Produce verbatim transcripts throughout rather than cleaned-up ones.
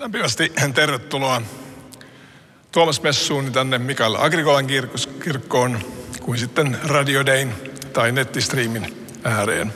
Lämpimästi tervetuloa Tuomas-messuun tänne Mikael Agricolan kirkkoon, kuin sitten Radio Dayn tai nettistriimin ääreen.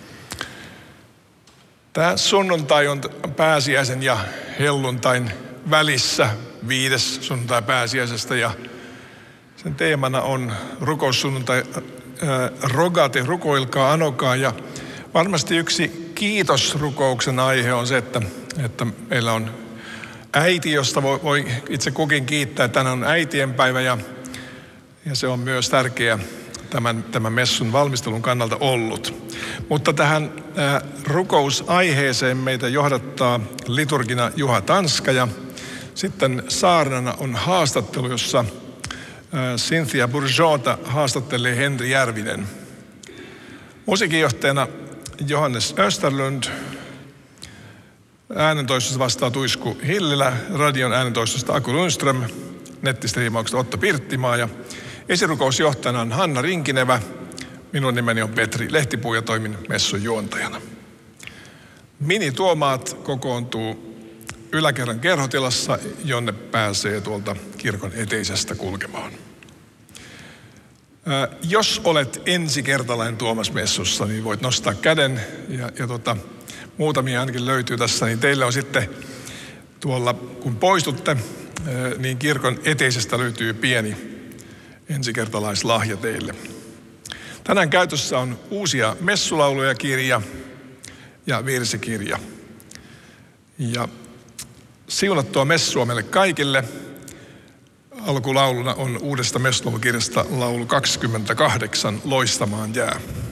Tämä sunnuntai on pääsiäisen ja helluntain välissä, viides sunnuntai pääsiäisestä, ja sen teemana on rukoussunnuntai, ää, rogate, rukoilkaa, anokaa, ja varmasti yksi kiitosrukouksen aihe on se, että, että meillä on äiti, josta voi, voi itse kukin kiittää. Tänään on äitienpäivä ja, ja se on myös tärkeä tämän, tämän messun valmistelun kannalta ollut. Mutta tähän ää, rukousaiheeseen meitä johdattaa liturgina Juha Tanska ja sitten saarnana on haastattelu, jossa ää, Cynthia Bourgeota haastattelee Henri Järvinen. Musiikinjohtajana Johannes Österlund. Äänentoistosta vastaa Tuisku Hillilä, radion äänentoistosta Aku Lundström, nettistriimauksesta Otto Pirttimaa ja esirukousjohtajana on Hanna Rinkinevä. Minun nimeni on Petri Lehtipuu ja toimin messun juontajana. Mini-tuomaat kokoontuu yläkerran kerhotilassa, jonne pääsee tuolta kirkon eteisestä kulkemaan. Ää, jos olet ensikertalainen Tuomas-messussa, niin voit nostaa käden ja, ja tota, muutamia ainakin löytyy tässä, niin teille on sitten tuolla, kun poistutte, niin kirkon eteisestä löytyy pieni ensikertalaislahja teille. Tänään käytössä on uusia messulauluja kirja ja virsikirja. Ja siunattua messua meille kaikille. Alkulauluna on uudesta messulaulukirjasta laulu kaksikymmentäkahdeksan, Loistamaan jää.